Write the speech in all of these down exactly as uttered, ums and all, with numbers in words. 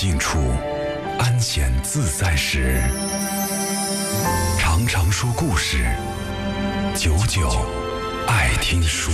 静处，安闲自在时，常常说故事，久久爱听书。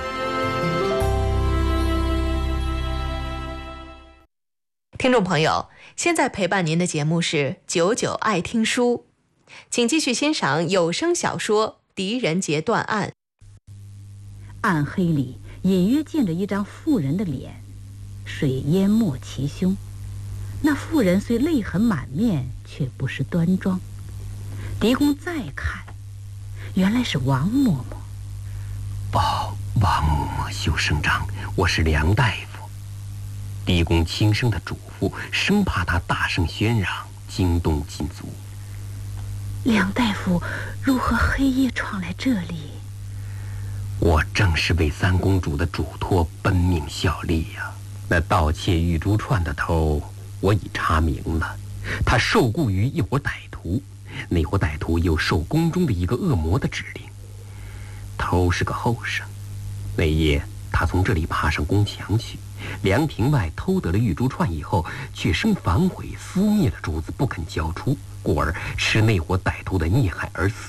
听众朋友，现在陪伴您的节目是久久爱听书，请继续欣赏有声小说《狄仁杰断案》。 暗黑里隐约见着一张妇人的脸，水淹没其胸。那妇人虽泪痕满面，却不失端庄。狄公再看，原来是王嬷嬷。 报王嬷嬷休声张，我是梁大夫。狄公轻声的嘱咐，生怕他大声喧嚷，惊动禁足。 梁大夫如何黑夜闯来这里？ 我正是为三公主的嘱托奔命效力呀、啊。那盗窃玉珠串的头，我已查明了，他受雇于一伙歹徒，那伙歹徒又受宫中的一个恶魔的指令。头是个后生，那夜他从这里爬上宫墙去，凉亭外偷得了玉珠串以后，却生反悔，撕灭了珠子，不肯交出，故而吃那伙歹徒的孽害而死。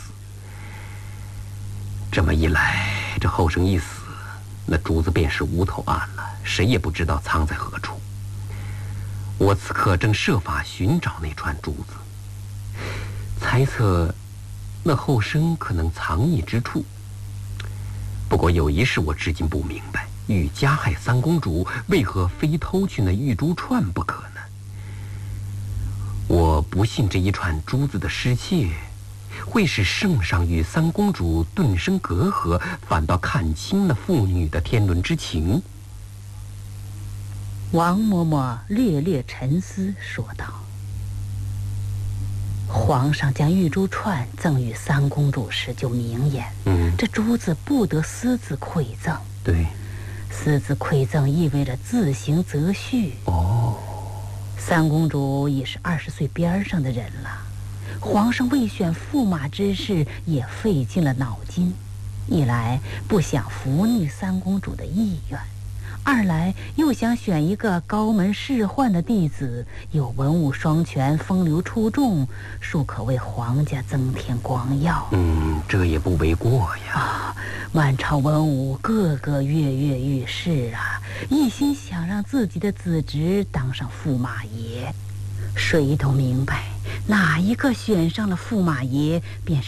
这么一来，这后生一死，那珠子便是无头案了，谁也不知道藏在何处。我此刻正设法寻找那串珠子，猜测那后生可能藏匿之处。不过有一事我至今不明白，欲加害三公主，为何非偷去那玉珠串不可呢？我不信这一串珠子的失窃会使圣上与三公主顿生隔阂，反倒看清了父女的天伦之情。 王嬷嬷略略沉思，说道：皇上将玉珠串赠与三公主时就明言，嗯，这珠子不得私自馈赠。 对， 私自馈赠意味着自行择婿。 哦， 三公主已是二十岁边上的人了，皇上为选驸马之事也费尽了脑筋，一来不想拂逆三公主的意愿，二来又想选一个高门仕宦的弟子，有文武双全，风流出众，庶可为皇家增添光耀。 嗯，这也不为过呀。 啊，满朝文武个个跃跃欲试啊，一心想让自己的子侄当上驸马爷。谁都明白，哪一个选上了驸马爷，便是